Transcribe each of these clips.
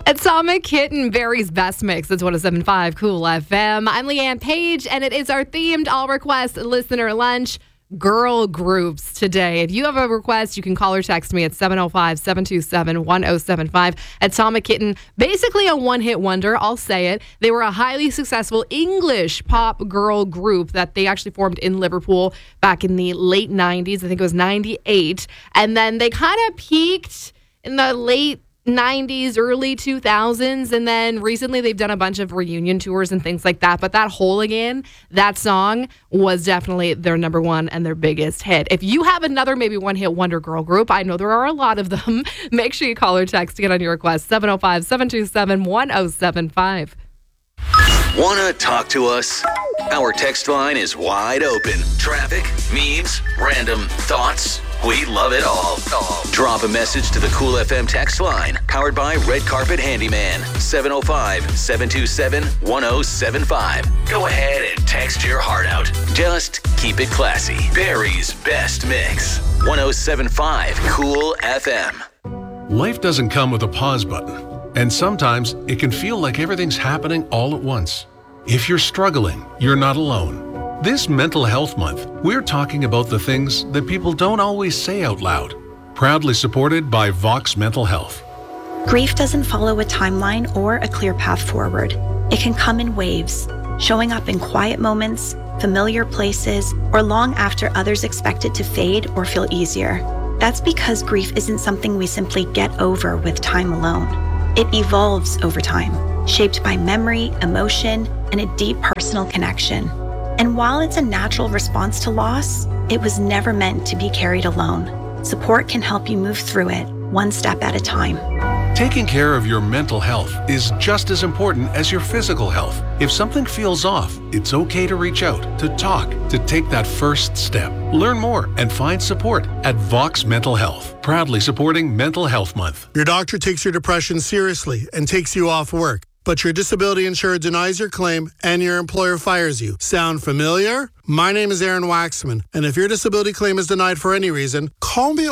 Atomic Kitten, Barry's Best Mix. It's 107.5 Cool FM. I'm Leanne Page, and it is our themed All Request Listener Lunch girl groups today. If you have a request, you can call or text me at 705-727-1075. Atomic Kitten, basically a one-hit wonder, I'll say it. They were a highly successful English pop girl group that they actually formed in Liverpool back in the late 90s. I think it was 98. And then they kind of peaked in the late 90s, early 2000s, and then recently they've done a bunch of reunion tours and things like that. But that Whole Again, that song was definitely their number one and their biggest hit. If you have another maybe one-hit wonder girl group, I know there are a lot of them, make sure you call or text to get on your request. 705-727-1075. Wanna talk to us? Our text line is wide open. Traffic, memes, random thoughts. We love it all. Drop a message to the Cool FM text line, powered by Red Carpet Handyman, 705-727-1075. Go ahead and text your heart out. Just keep it classy. Barry's Best Mix, 107.5 Cool FM. Life doesn't come with a pause button, and sometimes it can feel like everything's happening all at once. If you're struggling, you're not alone. This Mental Health Month, we're talking about the things that people don't always say out loud. Proudly supported by Vox Mental Health. Grief doesn't follow a timeline or a clear path forward. It can come in waves, showing up in quiet moments, familiar places, or long after others expect it to fade or feel easier. That's because grief isn't something we simply get over with time alone. It evolves over time, shaped by memory, emotion, and a deep personal connection. And while it's a natural response to loss, it was never meant to be carried alone. Support can help you move through it, one step at a time. Taking care of your mental health is just as important as your physical health. If something feels off, it's okay to reach out, to talk, to take that first step. Learn more and find support at Vox Mental Health, proudly supporting Mental Health Month. Your doctor takes your depression seriously and takes you off work, but your disability insurer denies your claim and your employer fires you. Sound familiar? My name is Aaron Waxman, and if your disability claim is denied for any reason, call me at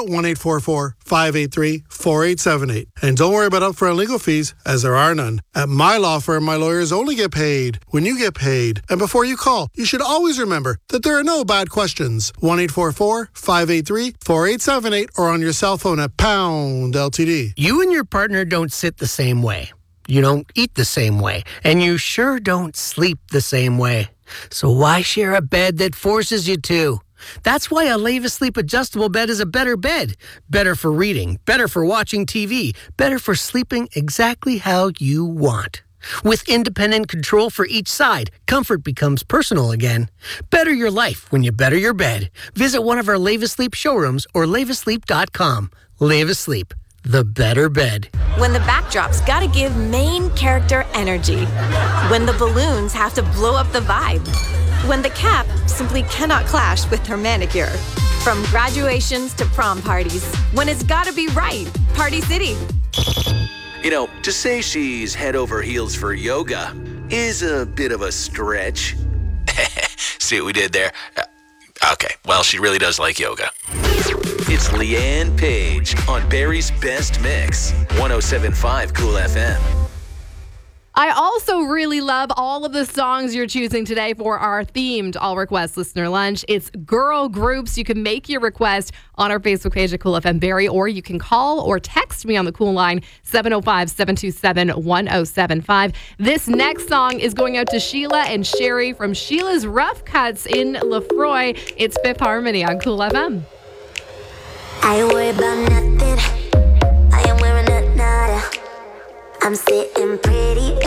1-844-583-4878. And don't worry about upfront legal fees, as there are none. At my law firm, my lawyers only get paid when you get paid. And before you call, you should always remember that there are no bad questions. 1-844-583-4878 or on your cell phone at pound LTD. You and your partner don't sit the same way. You don't eat the same way, and you sure don't sleep the same way. So why share a bed that forces you to? That's why a Leva Sleep adjustable bed is a better bed. Better for reading, better for watching TV, better for sleeping exactly how you want. With independent control for each side, comfort becomes personal again. Better your life when you better your bed. Visit one of our Leva Sleep showrooms or levasleep.com. Leva Sleep. The better bed. When the backdrop's gotta give main character energy. When the balloons have to blow up the vibe. When the cap simply cannot clash with her manicure. From graduations to prom parties. When it's gotta be right. Party City. You know, to say she's head over heels for yoga is a bit of a stretch. See what we did there? Okay, well, she really does like yoga. It's Leanne Page on Barry's Best Mix, 107.5 Cool FM. I also really love all of the songs you're choosing today for our themed All Request Listener Lunch. It's girl groups. You can make your request on our Facebook page at Cool FM Barry, or you can call or text me on the Cool line, 705-727-1075. This next song is going out to Sheila and Sherry from Sheila's Rough Cuts in Lefroy. It's Fifth Harmony on Cool FM. I worry about nothing. I am wearing a nada. I'm sitting pretty